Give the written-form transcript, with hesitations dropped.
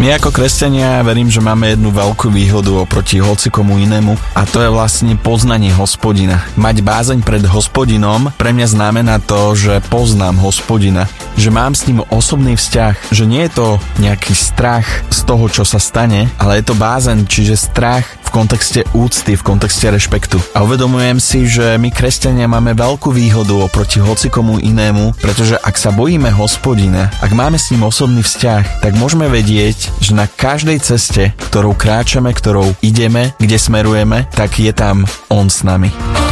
My ako kresťania verím, že máme jednu veľkú výhodu oproti hocikomu inému a to je vlastne poznanie Hospodina. Mať bázeň pred Hospodinom pre mňa znamená to, že poznám Hospodina, že mám s ním osobný vzťah, že nie je to nejaký strach z toho, čo sa stane, ale je to bázeň, čiže strach v kontexte úcty, v kontexte rešpektu. A uvedomujem si, že my kresťania máme veľkú výhodu oproti hocikomu inému, pretože ak sa bojíme Hospodina, ak máme s ním osobný vzťah, tak môžeme vedieť, že na každej ceste, ktorou kráčame, ktorou ideme, kde smerujeme, tak je tam on s nami.